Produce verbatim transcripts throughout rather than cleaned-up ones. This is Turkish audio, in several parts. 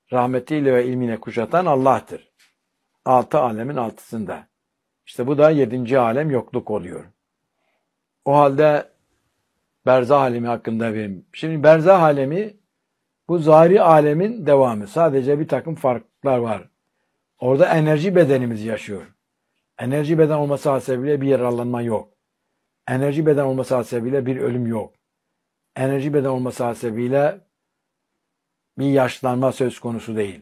rahmetiyle ve ilmine kuşatan Allah'tır. Altı alemin altısında. İşte bu da yedinci alem yokluk oluyor. O halde berzah alemi hakkında vereyim. Şimdi berzah alemi bu zahiri alemin devamı. Sadece bir takım farklar var. Orada enerji bedenimiz yaşıyor. Enerji beden olması hasebiyle bir yaralanma yok. Enerji beden olması hasebiyle bir ölüm yok. Enerji beden olması hasebiyle bir yaşlanma söz konusu değil.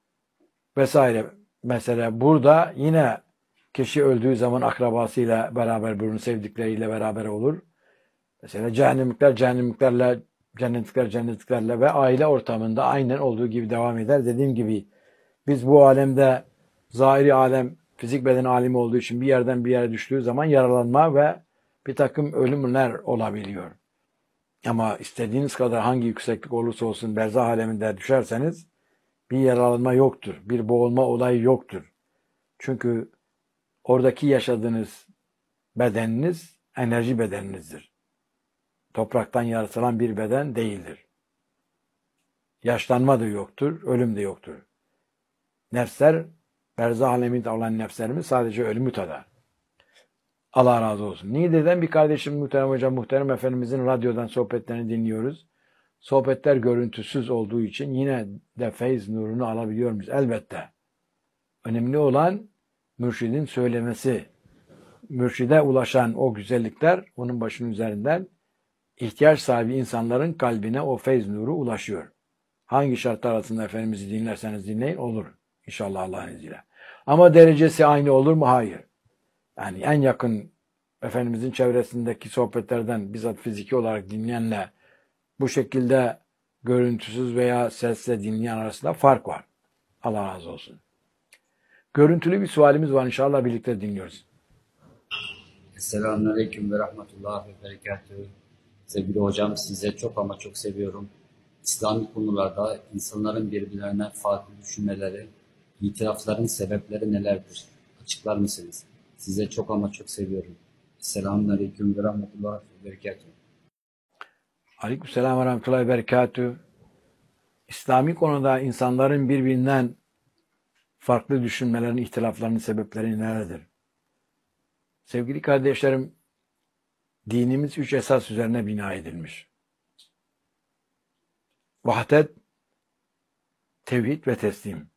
Vesaire. Mesela burada yine kişi öldüğü zaman akrabasıyla beraber, bunu sevdikleriyle beraber olur. Mesela cehennemlikler cehennemliklerle, cennetlikler cennetliklerle ve aile ortamında aynen olduğu gibi devam eder. Dediğim gibi biz bu alemde zahiri alem, fizik beden alemi olduğu için bir yerden bir yere düştüğü zaman yaralanma ve bir takım ölümler olabiliyor. Ama istediğiniz kadar hangi yükseklik olursa olsun berzah aleminde düşerseniz bir yaralanma yoktur. Bir boğulma olayı yoktur. Çünkü oradaki yaşadığınız bedeniniz enerji bedeninizdir. Topraktan yaratılan bir beden değildir. Yaşlanma da yoktur, ölüm de yoktur. Nefsler, berzah aleminde olan nefslerimiz sadece ölümü tadar. Allah razı olsun. Niğde'den bir kardeşim muhterem hocam, muhterem efendimizin radyodan sohbetlerini dinliyoruz. Sohbetler görüntüsüz olduğu için yine de feyz nurunu alabiliyor muyuz? Elbette. Önemli olan mürşidin söylemesi. Mürşide ulaşan o güzellikler onun başının üzerinden ihtiyaç sahibi insanların kalbine o feyz nuru ulaşıyor. Hangi şartlar altında Efendimiz'i dinlerseniz dinleyin olur. İnşallah Allah'ın izniyle. Ama derecesi aynı olur mu? Hayır. Yani en yakın Efendimiz'in çevresindeki sohbetlerden bizzat fiziki olarak dinleyenle bu şekilde görüntüsüz veya sesle dinleyen arasında fark var. Allah razı olsun. Görüntülü bir sualimiz var. İnşallah birlikte dinliyoruz. Selamünaleyküm ve rahmetullah ve berekatühü. Sevgili hocam, size çok ama çok seviyorum. İslami konularda insanların birbirlerine farklı düşünmeleri, itirafların sebepleri nelerdir? Açıklar mısınız? Size çok ama çok seviyorum. Selamünaleyküm ve rahmetullah ve berekatühü. Aleykümselam ve rahmetullahi ve berekatühü. İslami konuda insanların birbirinden farklı düşünmelerin, ihtilaflarının sebepleri nelerdir? Sevgili kardeşlerim, dinimiz üç esas üzerine bina edilmiş. Vahdet, tevhid ve teslim.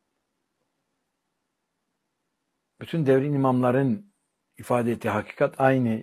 Bütün devrin imamların ifade ettiği hakikat aynı.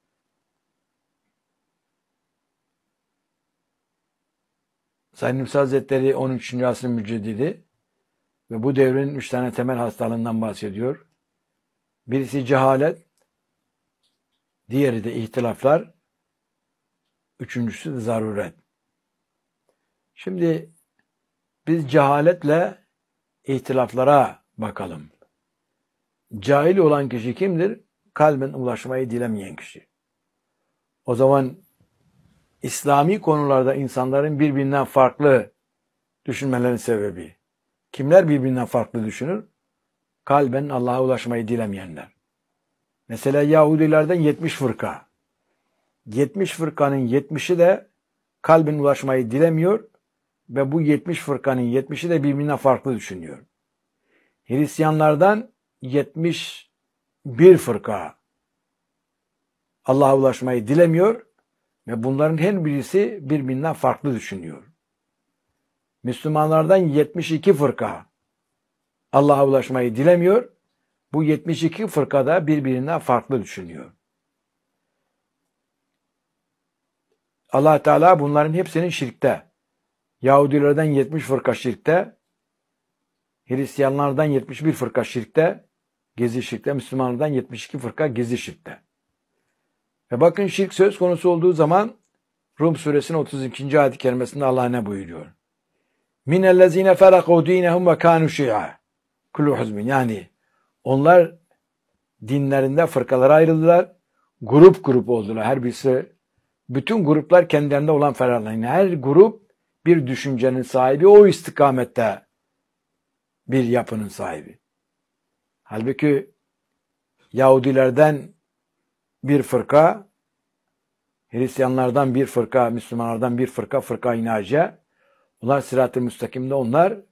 Said Nursi Hazretleri on üçüncü asrın müceddidi ve bu devrin üç tane temel hastalığından bahsediyor. Birisi cehalet, diğeri de ihtilaflar, üçüncüsü de zaruret. Şimdi biz cehaletle ihtilaflara bakalım. Cahil olan kişi kimdir? Kalben ulaşmayı dilemeyen kişi. O zaman İslami konularda insanların birbirinden farklı düşünmelerinin sebebi. Kimler birbirinden farklı düşünür? Kalben Allah'a ulaşmayı dilemeyenler. Mesela Yahudilerden yetmiş fırka. yetmiş fırkanın yetmişi de kalben ulaşmayı dilemiyor ve bu yetmiş fırkanın yetmişi de birbirinden farklı düşünüyor. Hristiyanlardan yetmiş bir fırka Allah'a ulaşmayı dilemiyor ve bunların her birisi birbirinden farklı düşünüyor. Müslümanlardan yetmiş iki fırka Allah'a ulaşmayı dilemiyor. Bu yetmiş iki fırka da birbirinden farklı düşünüyor. Allah Teala bunların hepsinin şirkte. Yahudilerden yetmiş fırka şirkte, Hristiyanlardan yetmiş bir fırka şirkte, gizli şirkte, Müslümanlardan yetmiş iki fırka gizli şirkte. Ve bakın şirk söz konusu olduğu zaman Rum suresinin otuz ikinci ayet-i kerimesinde Allah ne buyuruyor? Minellezine ferakû dînehum ve kânû şi'a. Kullu huzbin. Yani onlar dinlerinde fırkalara ayrıldılar. Grup grup oldular. Her birisi, bütün gruplar kendilerinde olan ferahlarına. Her grup bir düşüncenin sahibi, o istikamette bir yapının sahibi. Halbuki Yahudilerden bir fırka, Hristiyanlardan bir fırka, Müslümanlardan bir fırka, fırka-i naciye. Onlar sırat-ı müstakimde onlar